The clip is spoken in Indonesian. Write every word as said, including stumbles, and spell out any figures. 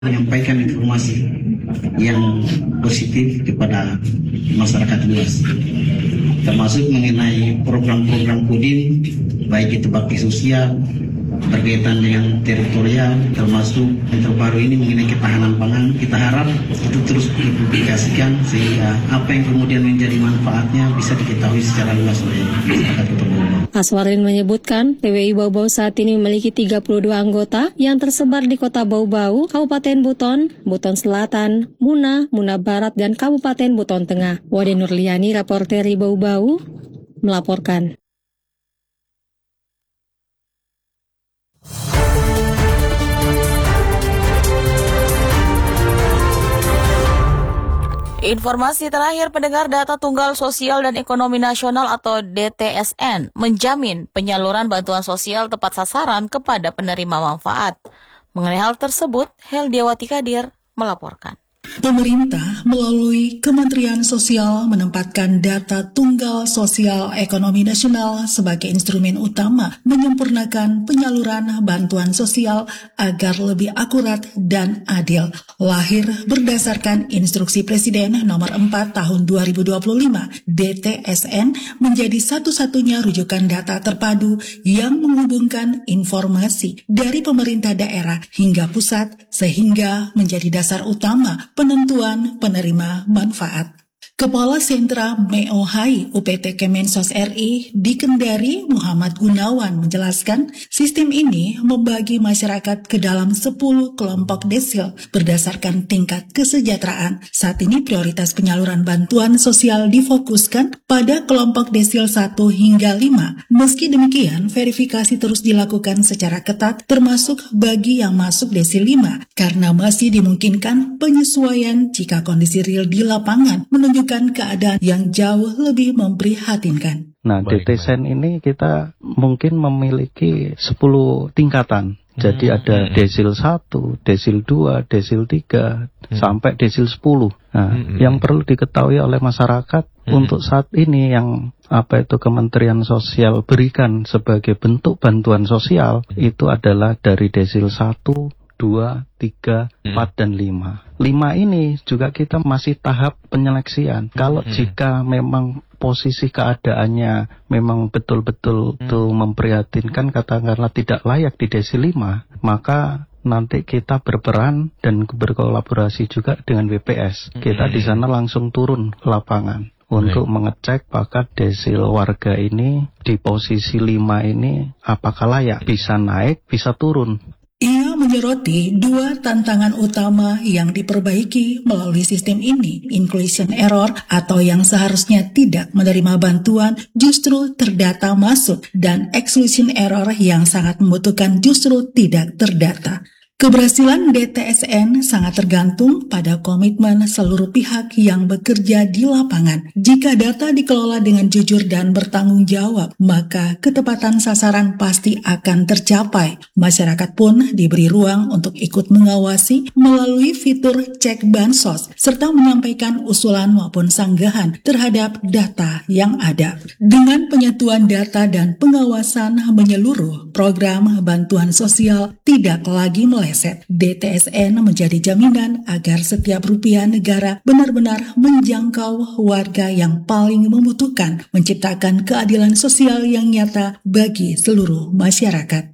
menyampaikan informasi yang positif kepada masyarakat luas, termasuk mengenai program-program Kodim, baik itu bakti sosial, berkaitan dengan teritorial, termasuk yang terbaru ini mengenai ketahanan pangan. Kita harap itu terus dipublikasikan sehingga apa yang kemudian menjadi manfaatnya bisa diketahui secara luas oleh masyarakat Kota Bau Bau. Aswarin menyebutkan P W I Bau Bau saat ini memiliki tiga puluh dua anggota yang tersebar di Kota Bau Bau, Kabupaten Buton, Buton Selatan, Muna, Muna Barat, dan Kabupaten Buton Tengah. Wade Nurliani, reporter Bau Bau, melaporkan. Informasi terakhir, pendengar, data Tunggal Sosial dan Ekonomi Nasional atau D T S N menjamin penyaluran bantuan sosial tepat sasaran kepada penerima manfaat. Mengenai hal tersebut, Heldiawati Kadir melaporkan. Pemerintah melalui Kementerian Sosial menempatkan data Tunggal Sosial Ekonomi Nasional sebagai instrumen utama menyempurnakan penyaluran bantuan sosial agar lebih akurat dan adil. Lahir berdasarkan Instruksi Presiden nomor empat tahun dua ribu dua puluh lima, D T S N menjadi satu-satunya rujukan data terpadu yang menghubungkan informasi dari pemerintah daerah hingga pusat sehingga menjadi dasar utama penentuan penerima manfaat. Kepala Sentra M E O H I U P T Kemensos R I di Kendari, Muhammad Gunawan, menjelaskan sistem ini membagi masyarakat ke dalam sepuluh kelompok desil berdasarkan tingkat kesejahteraan. Saat ini prioritas penyaluran bantuan sosial difokuskan pada kelompok desil satu hingga lima. Meski demikian, verifikasi terus dilakukan secara ketat termasuk bagi yang masuk desil lima karena masih dimungkinkan penyesuaian jika kondisi real di lapangan menunjukkan keadaan yang jauh lebih memprihatinkan. Nah, D T S N ini kita mungkin memiliki sepuluh tingkatan. Jadi ada desil satu, desil dua, desil tiga, hmm. sampai desil sepuluh. Nah, hmm. yang perlu diketahui oleh masyarakat hmm. untuk saat ini yang apa itu Kementerian Sosial berikan sebagai bentuk bantuan sosial hmm. itu adalah dari desil satu, dua, tiga, empat, dan lima. lima ini juga kita masih tahap penyeleksian. Kalau hmm. jika memang posisi keadaannya memang betul-betul hmm. tuh memprihatinkan, katakanlah tidak layak di desil lima, maka nanti kita berperan dan berkolaborasi juga dengan B P S. Hmm. Kita di sana langsung turun ke lapangan untuk hmm. mengecek apakah desil warga ini di posisi lima ini apakah layak, bisa naik, bisa turun. Ia menyoroti dua tantangan utama yang diperbaiki melalui sistem ini, inclusion error atau yang seharusnya tidak menerima bantuan justru terdata masuk, dan exclusion error yang sangat membutuhkan justru tidak terdata. Keberhasilan D T S N sangat tergantung pada komitmen seluruh pihak yang bekerja di lapangan. Jika data dikelola dengan jujur dan bertanggung jawab, maka ketepatan sasaran pasti akan tercapai. Masyarakat pun diberi ruang untuk ikut mengawasi melalui fitur cek bansos, serta menyampaikan usulan maupun sanggahan terhadap data yang ada. Dengan penyatuan data dan pengawasan menyeluruh, program bantuan sosial tidak lagi meleset. D T S N menjadi jaminan agar setiap rupiah negara benar-benar menjangkau warga yang paling membutuhkan, menciptakan keadilan sosial yang nyata bagi seluruh masyarakat.